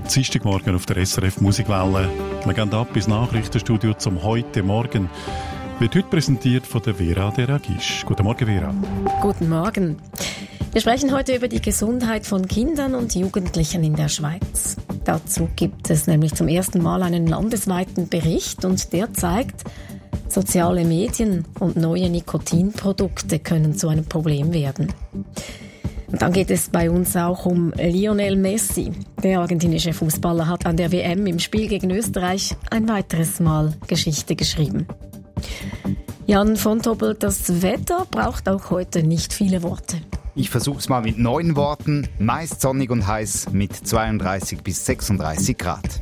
Dienstagmorgen auf der SRF Musikwelle. Wir gehen ab ins Nachrichtenstudio zum «Heute Morgen». Wird heute präsentiert von der Vera Deragisch. Guten Morgen, Vera. Guten Morgen. Wir sprechen heute über die Gesundheit von Kindern und Jugendlichen in der Schweiz. Dazu gibt es nämlich zum ersten Mal einen landesweiten Bericht und der zeigt, soziale Medien und neue Nikotinprodukte können zu einem Problem werden. Und dann geht es bei uns auch um Lionel Messi. Der argentinische Fußballer hat an der WM im Spiel gegen Österreich ein weiteres Mal Geschichte geschrieben. Jan von Tobel, das Wetter braucht auch heute nicht viele Worte. Ich versuch's mal mit 9 Worten. Meist sonnig und heiß mit 32 bis 36 Grad.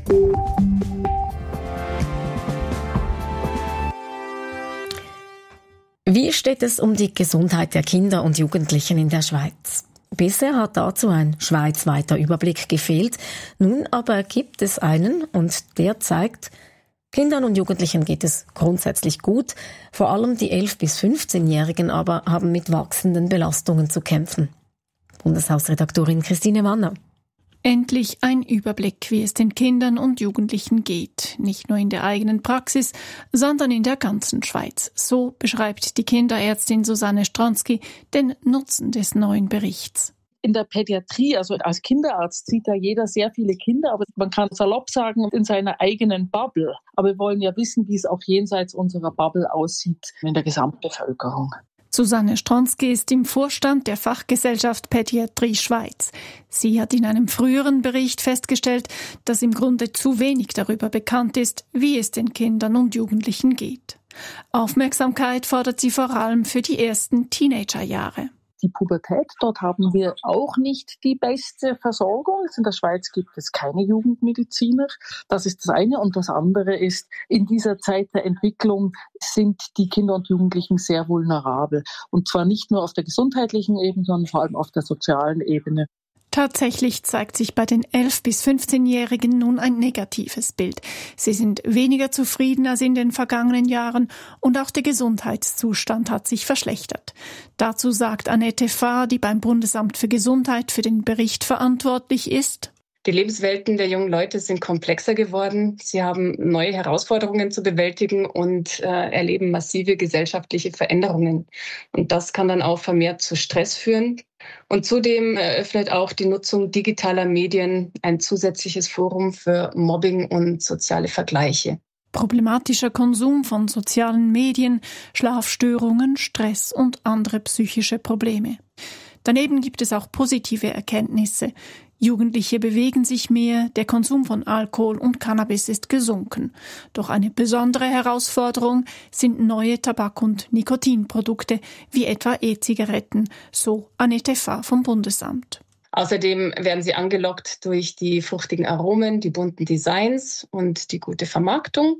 Wie steht es um die Gesundheit der Kinder und Jugendlichen in der Schweiz? Bisher hat dazu ein schweizweiter Überblick gefehlt. Nun aber gibt es einen und der zeigt, Kindern und Jugendlichen geht es grundsätzlich gut. Vor allem die 11- bis 15-Jährigen aber haben mit wachsenden Belastungen zu kämpfen. Bundeshausredaktorin Christine Wanner. Endlich ein Überblick, wie es den Kindern und Jugendlichen geht. Nicht nur in der eigenen Praxis, sondern in der ganzen Schweiz. So beschreibt die Kinderärztin Susanne Stransky den Nutzen des neuen Berichts. In der Pädiatrie, also als Kinderarzt, sieht da jeder sehr viele Kinder, aber man kann salopp sagen, in seiner eigenen Bubble. Aber wir wollen ja wissen, wie es auch jenseits unserer Bubble aussieht in der Gesamtbevölkerung. Susanne Stransky ist im Vorstand der Fachgesellschaft Pädiatrie Schweiz. Sie hat in einem früheren Bericht festgestellt, dass im Grunde zu wenig darüber bekannt ist, wie es den Kindern und Jugendlichen geht. Aufmerksamkeit fordert sie vor allem für die ersten Teenagerjahre. Die Pubertät, dort haben wir auch nicht die beste Versorgung. In der Schweiz gibt es keine Jugendmediziner. Das ist das eine. Und das andere ist, in dieser Zeit der Entwicklung sind die Kinder und Jugendlichen sehr vulnerabel. Und zwar nicht nur auf der gesundheitlichen Ebene, sondern vor allem auf der sozialen Ebene. Tatsächlich zeigt sich bei den 11- bis 15-Jährigen nun ein negatives Bild. Sie sind weniger zufrieden als in den vergangenen Jahren und auch der Gesundheitszustand hat sich verschlechtert. Dazu sagt Annette Fahr, die beim Bundesamt für Gesundheit für den Bericht verantwortlich ist: Die Lebenswelten der jungen Leute sind komplexer geworden. Sie haben neue Herausforderungen zu bewältigen und erleben massive gesellschaftliche Veränderungen. Und das kann dann auch vermehrt zu Stress führen. Und zudem eröffnet auch die Nutzung digitaler Medien ein zusätzliches Forum für Mobbing und soziale Vergleiche. Problematischer Konsum von sozialen Medien, Schlafstörungen, Stress und andere psychische Probleme. Daneben gibt es auch positive Erkenntnisse. Jugendliche bewegen sich mehr, der Konsum von Alkohol und Cannabis ist gesunken. Doch eine besondere Herausforderung sind neue Tabak- und Nikotinprodukte, wie etwa E-Zigaretten, so Annette Fahr vom Bundesamt. Außerdem werden sie angelockt durch die fruchtigen Aromen, die bunten Designs und die gute Vermarktung.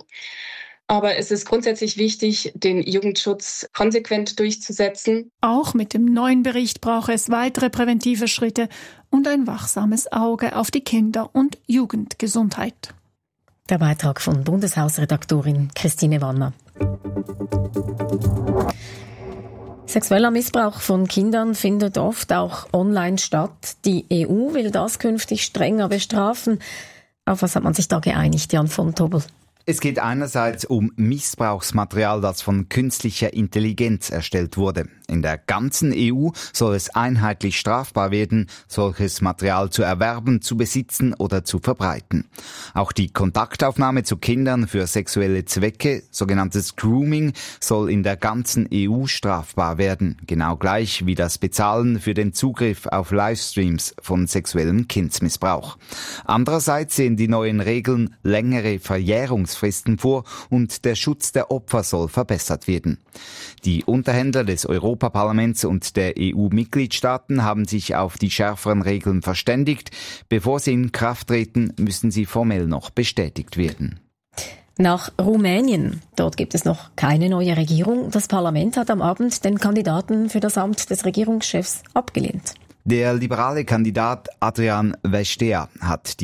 Aber es ist grundsätzlich wichtig, den Jugendschutz konsequent durchzusetzen. Auch mit dem neuen Bericht brauche es weitere präventive Schritte und ein wachsames Auge auf die Kinder- und Jugendgesundheit. Der Beitrag von Bundeshausredaktorin Christine Wanner. Sexueller Missbrauch von Kindern findet oft auch online statt. Die EU will das künftig strenger bestrafen. Auf was hat man sich da geeinigt, Jan von Tobel? Es geht einerseits um Missbrauchsmaterial, das von künstlicher Intelligenz erstellt wurde. In der ganzen EU soll es einheitlich strafbar werden, solches Material zu erwerben, zu besitzen oder zu verbreiten. Auch die Kontaktaufnahme zu Kindern für sexuelle Zwecke, sogenanntes Grooming, soll in der ganzen EU strafbar werden. Genau gleich wie das Bezahlen für den Zugriff auf Livestreams von sexuellem Kindsmissbrauch. Andererseits sehen die neuen Regeln längere Verjährungsfristen vor und der Schutz der Opfer soll verbessert werden. Die Unterhändler des Europaparlaments und der EU-Mitgliedstaaten haben sich auf die schärferen Regeln verständigt. Bevor sie in Kraft treten, müssen sie formell noch bestätigt werden. Nach Rumänien. Dort gibt es noch keine neue Regierung. Das Parlament hat am Abend den Kandidaten für das Amt des Regierungschefs abgelehnt. Der liberale Kandidat Adrian Vestea hat die